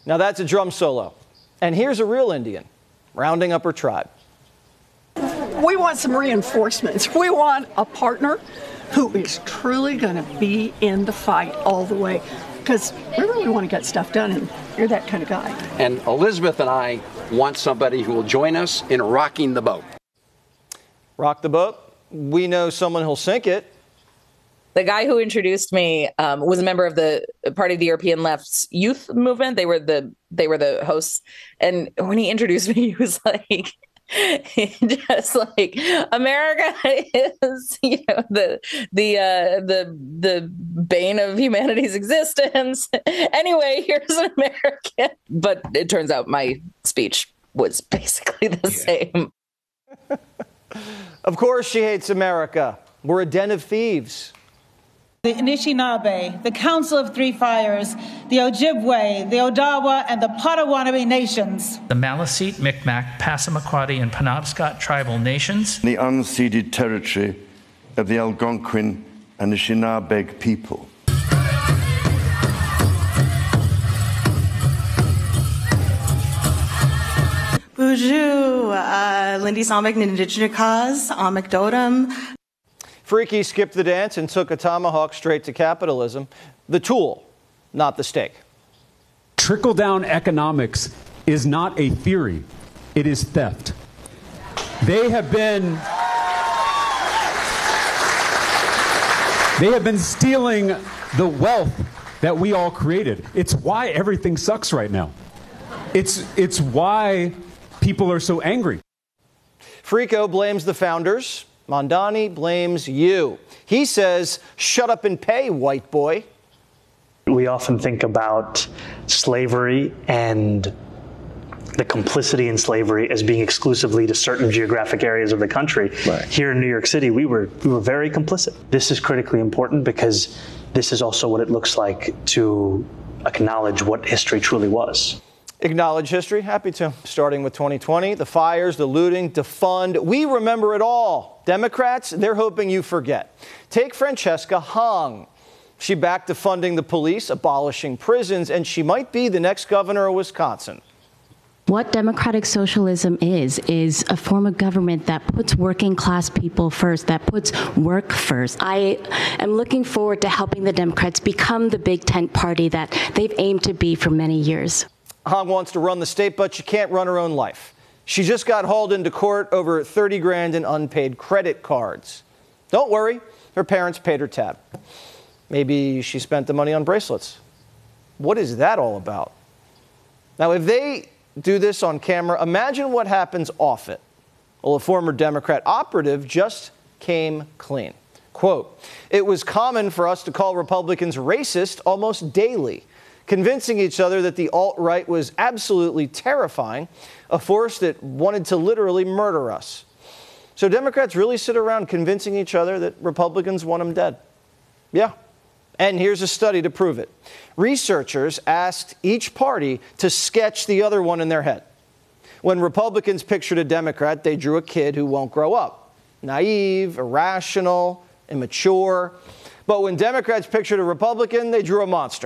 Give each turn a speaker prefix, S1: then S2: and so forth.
S1: Now that's a drum solo. And here's a real Indian rounding up her tribe.
S2: We want some reinforcements. We want a partner who is truly going to be in the fight all the way. Because we really want to get stuff done, and you're that kind of guy.
S3: And Elizabeth and I want somebody who will join us in rocking the boat.
S1: Rock the boat? We know someone who'll sink it.
S4: The guy who introduced me was a member of the Party of the European Left's youth movement. They were the hosts. And when he introduced me, he was like, just like, America is, the bane of humanity's existence. Anyway, here's an American. But it turns out my speech was basically the same.
S1: Of course she hates America. We're a den of thieves.
S5: The Anishinaabe, the Council of Three Fires, the Ojibwe, the Odawa, and the Potawatomi nations.
S6: The Maliseet, Micmac, Passamaquoddy, and Penobscot tribal nations.
S7: The unceded territory of the Algonquin and Anishinaabe people.
S8: Buju, Lindy Samek, Nindichnikaz, Amekdodam.
S1: Freaky skipped the dance and took a tomahawk straight to capitalism. The tool, not the stake.
S9: Trickle-down economics is not a theory. It is theft. They have been stealing the wealth that we all created. It's why everything sucks right now. It's why people are so angry.
S1: Frico blames the founders. Mondani blames you. He says, shut up and pay, white boy.
S10: We often think about slavery and the complicity in slavery as being exclusively to certain geographic areas of the country. Right. Here in New York City, we were very complicit. This is critically important because this is also what it looks like to acknowledge what history truly was.
S1: Acknowledge history? Happy to. Starting with 2020, the fires, the looting, defund. We remember it all. Democrats, they're hoping you forget. Take Francesca Hong. She backed defunding the police, abolishing prisons, and she might be the next governor of Wisconsin.
S11: What democratic socialism is a form of government that puts working class people first, that puts work first. I am looking forward to helping the Democrats become the big tent party that they've aimed to be for many years.
S1: Hong wants to run the state, but she can't run her own life. She just got hauled into court over 30 grand in unpaid credit cards. Don't worry, her parents paid her tab. Maybe she spent the money on bracelets. What is that all about? Now, if they do this on camera, imagine what happens off it. Well, a former Democrat operative just came clean. Quote, "It was common for us to call Republicans racist almost daily, convincing each other that the alt-right was absolutely terrifying, a force that wanted to literally murder us." So Democrats really sit around convincing each other that Republicans want them dead. Yeah. And here's a study to prove it. Researchers asked each party to sketch the other one in their head. When Republicans pictured a Democrat, they drew a kid who won't grow up. Naive, irrational, immature. But when Democrats pictured a Republican, they drew a monster.